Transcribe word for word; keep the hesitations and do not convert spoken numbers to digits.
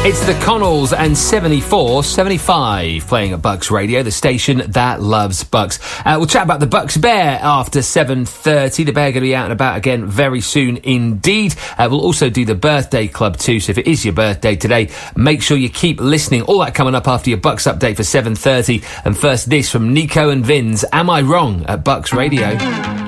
It's the Connells and seventy-four seventy-five playing at Bucks Radio, the station that loves Bucks. Uh, we'll chat about the Bucks Bear after seven thirty. The Bear going to be out and about again very soon indeed. Uh, we'll also do the Birthday Club too, so if it is your birthday today, make sure you keep listening. All that coming up after your Bucks update for seven thirty. And first this from Nico and Vins, Am I Wrong, at Bucks Radio.